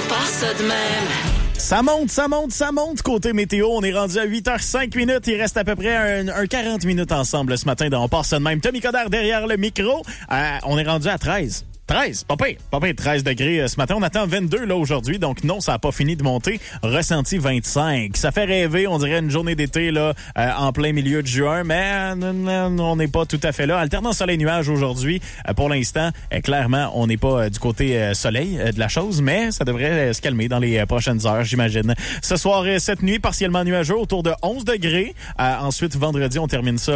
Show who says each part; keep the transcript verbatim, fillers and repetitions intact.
Speaker 1: part ça de même.
Speaker 2: Ça monte, ça monte, ça monte. Côté météo, on est rendu à huit heures cinq minutes. Il reste à peu près un, un quarante minutes ensemble ce matin. Donc on part ça de même. Tommy Coderre derrière le micro. Euh, on est rendu à treize. treize, pas pire, pas pire, treize degrés ce matin. On attend vingt-deux là aujourd'hui, donc non, ça n'a pas fini de monter. Ressenti vingt-cinq. Ça fait rêver, on dirait une journée d'été là euh, en plein milieu de juin, mais euh, on n'est pas tout à fait là. Alternant soleil-nuage aujourd'hui. Euh, pour l'instant, euh, clairement, on n'est pas euh, du côté euh, soleil euh, de la chose, mais ça devrait euh, se calmer dans les euh, prochaines heures, j'imagine. Ce soir et cette nuit, partiellement nuageux, autour de onze degrés. Euh, ensuite, vendredi, on termine ça